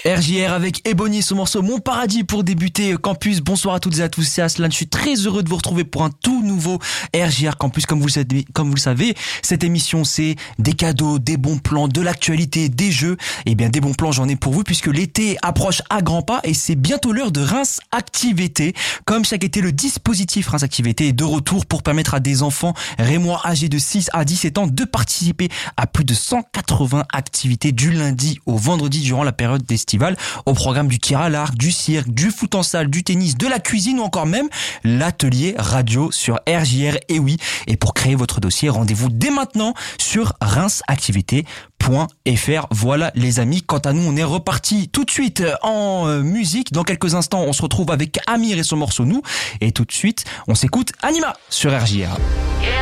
RJR avec Ebony, ce morceau Mon Paradis pour débuter Campus. Bonsoir à toutes et à tous, c'est Aslan. Je suis très heureux de vous retrouver pour un tout nouveau RJR Campus. Comme vous le savez, cette émission c'est des cadeaux, des bons plans, de l'actualité, des jeux. Et bien des bons plans j'en ai pour vous puisque l'été approche à grands pas et c'est bientôt l'heure de Reims Activité. Comme chaque été, le dispositif Reims Activité est de retour pour permettre à des enfants rémois âgés de 6 à 17 ans de participer à plus de 180 activités du lundi au vendredi durant la période estivale, au programme du tir à l'arc, du cirque, du foot en salle, du tennis, de la cuisine ou encore même l'atelier radio sur RJR. Et oui, et pour créer votre dossier, rendez-vous dès maintenant sur reinsactivité.fr. Voilà les amis, quant à nous on est reparti tout de suite en musique. Dans quelques instants on se retrouve avec Amir et son morceau Nous, et tout de suite on s'écoute Anima sur RJR.